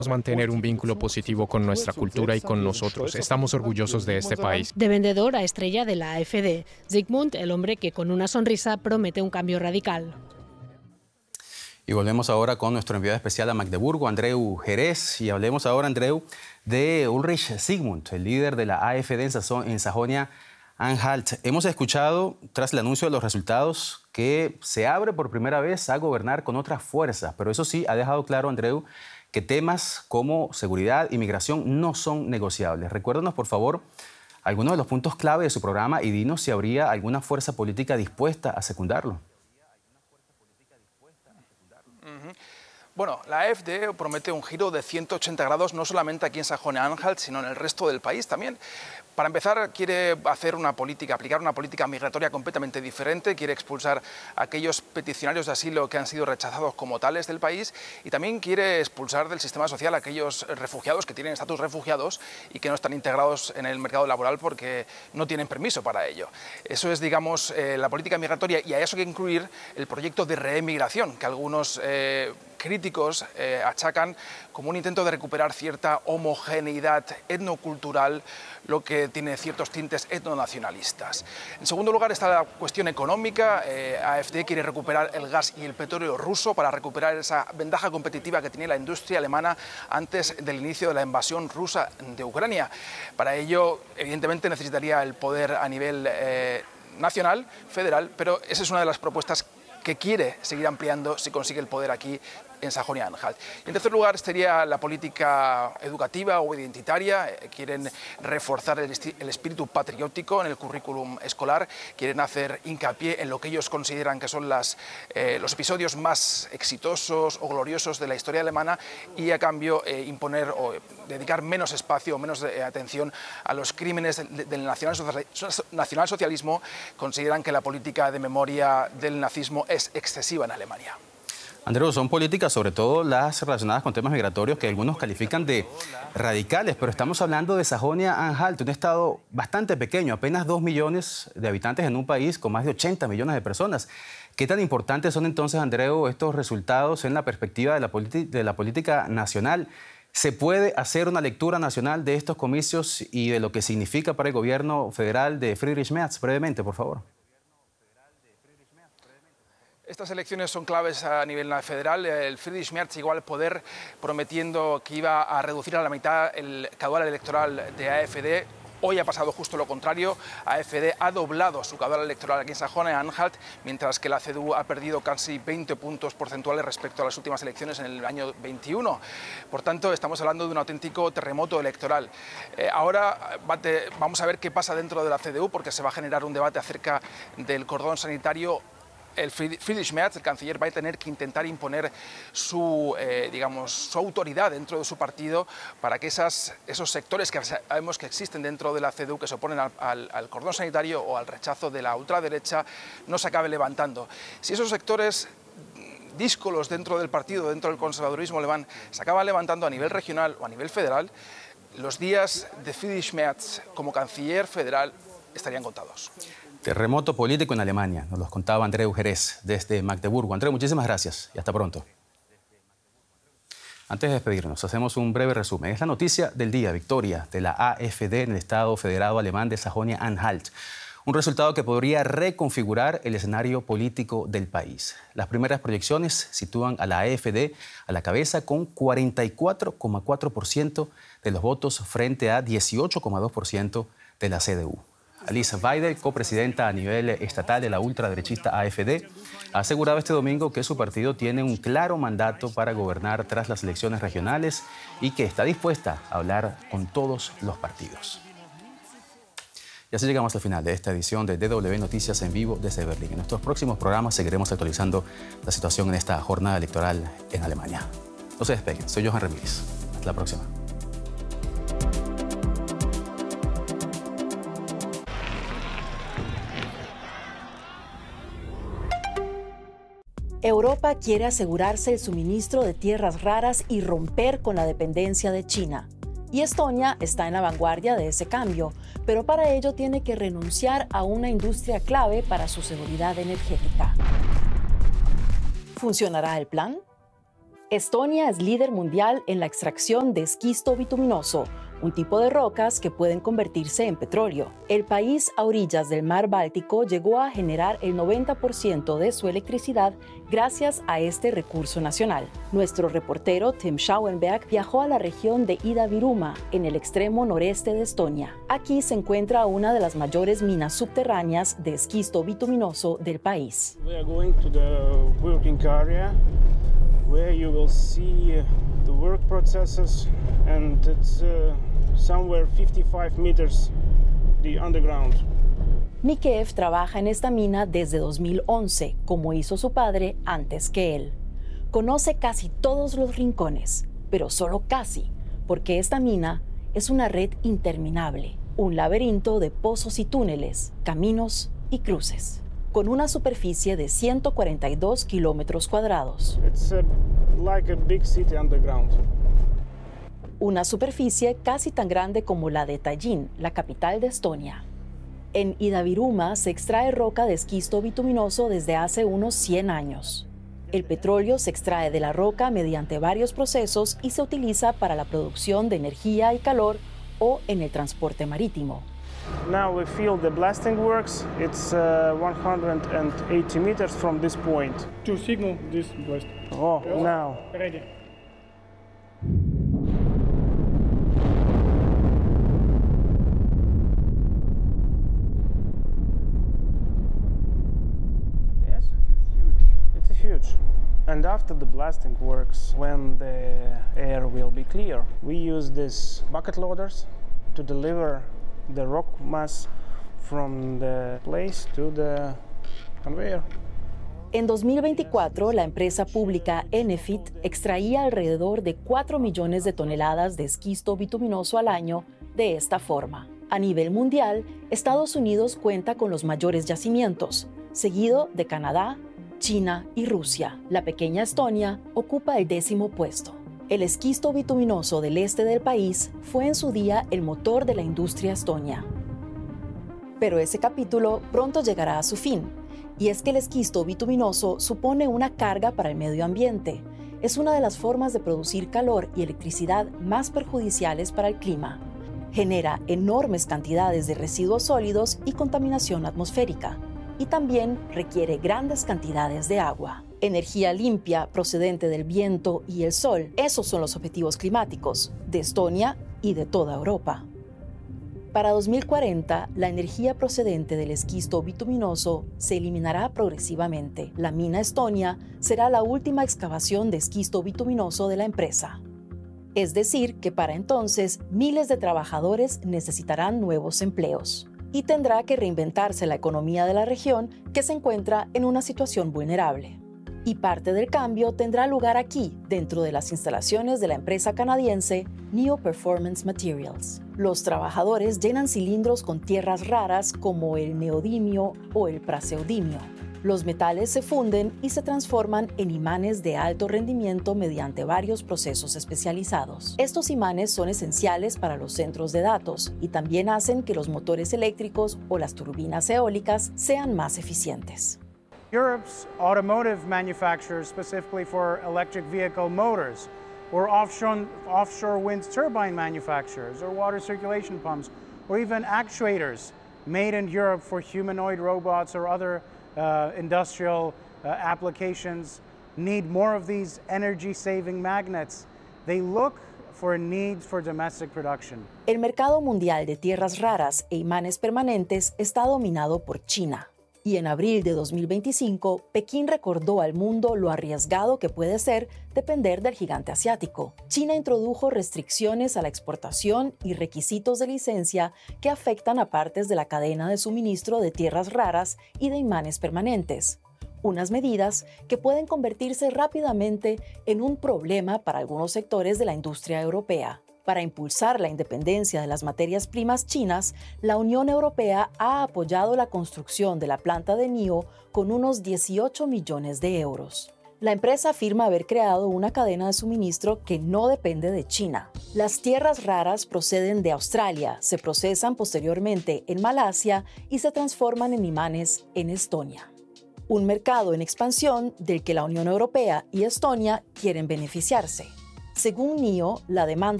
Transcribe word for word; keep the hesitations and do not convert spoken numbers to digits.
mantener un vínculo positivo con nuestra cultura y con nosotros. Estamos orgullosos de este país. De vendedor a estrella de la A F D, Zygmunt, el hombre que con una sonrisa promete un cambio radical. Y volvemos ahora con nuestro enviado especial a Magdeburgo, Andreu Jerez, y hablemos ahora, Andreu, de Ulrich Zygmunt, el líder de la A F D en Sajonia-Anhalt. Hemos escuchado, tras el anuncio de los resultados, que se abre por primera vez a gobernar con otras fuerzas, pero eso sí, ha dejado claro, Andreu, que temas como seguridad y migración no son negociables. Recuérdanos, por favor, algunos de los puntos clave de su programa y dinos si habría alguna fuerza política dispuesta a secundarlo. Bueno, la A F D promete un giro de ciento ochenta grados no solamente aquí en Sajonia-Anhalt, sino en el resto del país también. Para empezar, quiere hacer una política, aplicar una política migratoria completamente diferente, quiere expulsar a aquellos peticionarios de asilo que han sido rechazados como tales del país y también quiere expulsar del sistema social a aquellos refugiados que tienen estatus refugiados y que no están integrados en el mercado laboral porque no tienen permiso para ello. Eso es, digamos, eh, la política migratoria, y a eso hay que incluir el proyecto de reemigración, que algunos eh, críticos eh, achacan como un intento de recuperar cierta homogeneidad etnocultural, lo que tiene ciertos tintes etnonacionalistas. En segundo lugar está la cuestión económica. Eh, A F D quiere recuperar el gas y el petróleo ruso para recuperar esa ventaja competitiva que tenía la industria alemana antes del inicio de la invasión rusa de Ucrania. Para ello, evidentemente, necesitaría el poder a nivel eh, nacional, federal, pero esa es una de las propuestas que quiere seguir ampliando si consigue el poder aquí en Sajonia-Anhalt. En tercer lugar estaría la política educativa o identitaria. Quieren reforzar el, el espíritu patriótico en el currículum escolar, quieren hacer hincapié en lo que ellos consideran que son las, eh, los episodios más exitosos o gloriosos de la historia alemana y a cambio eh, imponer o dedicar menos espacio o menos eh, atención a los crímenes del, del nacionalsocialismo. Consideran que la política de memoria del nazismo es excesiva en Alemania. Andreu, son políticas, sobre todo las relacionadas con temas migratorios, que algunos califican de radicales, pero estamos hablando de Sajonia-Anhalt, un estado bastante pequeño, apenas dos millones de habitantes en un país con más de ochenta millones de personas. ¿Qué tan importantes son entonces, Andreu, estos resultados en la perspectiva de la, de la política nacional? ¿Se puede hacer una lectura nacional de estos comicios y de lo que significa para el gobierno federal de Friedrich Merz? Brevemente, por favor. Estas elecciones son claves a nivel federal. El Friedrich Merz llegó al poder prometiendo que iba a reducir a la mitad el caudal electoral de A F D. Hoy ha pasado justo lo contrario. A F D ha doblado su caudal electoral aquí en Sajonia-Anhalt, mientras que la C D U ha perdido casi veinte puntos porcentuales respecto a las últimas elecciones en el año veintiuno. Por tanto, estamos hablando de un auténtico terremoto electoral. Eh, ahora vamos a ver qué pasa dentro de la C D U, porque se va a generar un debate acerca del cordón sanitario. El Friedrich Merz, el canciller, va a tener que intentar imponer su, eh, digamos, su autoridad dentro de su partido para que esas, esos sectores que sabemos que existen dentro de la C D U que se oponen al, al, al cordón sanitario o al rechazo de la ultraderecha no se acabe levantando. Si esos sectores díscolos dentro del partido, dentro del conservadurismo alemán, se acaban levantando a nivel regional o a nivel federal, los días de Friedrich Merz como canciller federal estarían contados. Terremoto político en Alemania, nos los contaba Andreu Jerez desde Magdeburgo. Andreu, muchísimas gracias y hasta pronto. Antes de despedirnos, hacemos un breve resumen. Es la noticia del día, victoria de la A F D en el Estado Federado Alemán de Sajonia-Anhalt. Un resultado que podría reconfigurar el escenario político del país. Las primeras proyecciones sitúan a la A F D a la cabeza con cuarenta y cuatro coma cuatro por ciento de los votos frente a dieciocho coma dos por ciento de la C D U. Alice Weidel, copresidenta a nivel estatal de la ultraderechista A F D, ha asegurado este domingo que su partido tiene un claro mandato para gobernar tras las elecciones regionales y que está dispuesta a hablar con todos los partidos. Y así llegamos al final de esta edición de D W Noticias en vivo desde Berlín. En nuestros próximos programas seguiremos actualizando la situación en esta jornada electoral en Alemania. No se despeguen, soy Johan Ramírez. Hasta la próxima. Europa quiere asegurarse el suministro de tierras raras y romper con la dependencia de China. Y Estonia está en la vanguardia de ese cambio, pero para ello tiene que renunciar a una industria clave para su seguridad energética. ¿Funcionará el plan? Estonia es líder mundial en la extracción de esquisto bituminoso, un tipo de rocas que pueden convertirse en petróleo. El país a orillas del mar Báltico llegó a generar el noventa por ciento de su electricidad gracias a este recurso nacional. Nuestro reportero Tim Schauenberg viajó a la región de Ida-Virumaa, en el extremo noreste de Estonia. Aquí se encuentra una de las mayores minas subterráneas de esquisto bituminoso del país. We are going to the working area, where you will see the work processes, and it's uh, somewhere fifty-five meters the underground. Mikev trabaja en esta mina desde dos mil once, como hizo su padre antes que él. Conoce casi todos los rincones, pero solo casi, porque esta mina es una red interminable, un laberinto de pozos y túneles, caminos y cruces, con una superficie de ciento cuarenta y dos kilómetros cuadrados. It's a, like a big city underground. Una superficie casi tan grande como la de Tallinn, la capital de Estonia. En Ida-Virumaa se extrae roca de esquisto bituminoso desde hace unos cien años. El petróleo se extrae de la roca mediante varios procesos y se utiliza para la producción de energía y calor o en el transporte marítimo. Now we feel the blasting works. It's uh, one hundred eighty meters from this point. To signal this blast. Oh, now. Ready. Yes, it's huge. It's huge. And after the blasting works, when the air will be clear, we use these bucket loaders to deliver the rock mass from the place to the conveyor. En dos mil veinticuatro, la empresa pública Enefit extraía alrededor de cuatro millones de toneladas de esquisto bituminoso al año de esta forma. A nivel mundial, Estados Unidos cuenta con los mayores yacimientos, seguido de Canadá, China y Rusia. La pequeña Estonia ocupa el décimo puesto. El esquisto bituminoso del este del país fue en su día el motor de la industria estonia. Pero ese capítulo pronto llegará a su fin, y es que el esquisto bituminoso supone una carga para el medio ambiente. Es una de las formas de producir calor y electricidad más perjudiciales para el clima. Genera enormes cantidades de residuos sólidos y contaminación atmosférica, y también requiere grandes cantidades de agua. Energía limpia procedente del viento y el sol, esos son los objetivos climáticos de Estonia y de toda Europa. Para dos mil cuarenta, la energía procedente del esquisto bituminoso se eliminará progresivamente. La mina Estonia será la última excavación de esquisto bituminoso de la empresa. Es decir, que para entonces miles de trabajadores necesitarán nuevos empleos. Y tendrá que reinventarse la economía de la región, que se encuentra en una situación vulnerable. Y parte del cambio tendrá lugar aquí, dentro de las instalaciones de la empresa canadiense Neo Performance Materials. Los trabajadores llenan cilindros con tierras raras como el neodimio o el praseodimio. Los metales se funden y se transforman en imanes de alto rendimiento mediante varios procesos especializados. Estos imanes son esenciales para los centros de datos y también hacen que los motores eléctricos o las turbinas eólicas sean más eficientes. Europe's automotive manufacturers, specifically for electric vehicle motors, or offshore, offshore wind turbine manufacturers, or water circulation pumps, or even actuators made in Europe for humanoid robots or other uh, industrial uh, applications, need more of these energy-saving magnets. They look for needs for domestic production. El mercado mundial de tierras raras e imanes permanentes está dominado por China. Y en abril de dos mil veinticinco, Pekín recordó al mundo lo arriesgado que puede ser depender del gigante asiático. China introdujo restricciones a la exportación y requisitos de licencia que afectan a partes de la cadena de suministro de tierras raras y de imanes permanentes. Unas medidas que pueden convertirse rápidamente en un problema para algunos sectores de la industria europea. Para impulsar la independencia de las materias primas chinas, la Unión Europea ha apoyado la construcción de la planta de NIO con unos dieciocho millones de euros. La empresa afirma haber creado una cadena de suministro que no depende de China. Las tierras raras proceden de Australia, se procesan posteriormente en Malasia y se transforman en imanes en Estonia. un mercado en expansión del que la Unión Europea y Estonia quieren beneficiarse. Según N I O, la demanda